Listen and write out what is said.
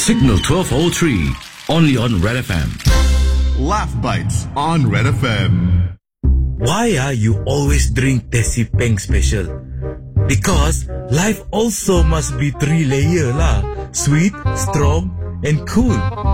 Signal 1203, only on Red FM. Laugh Bites on Red FM. Why are you always drink Tesi Peng Special? Because life also must be 3 layer lah. Sweet, strong, and cool.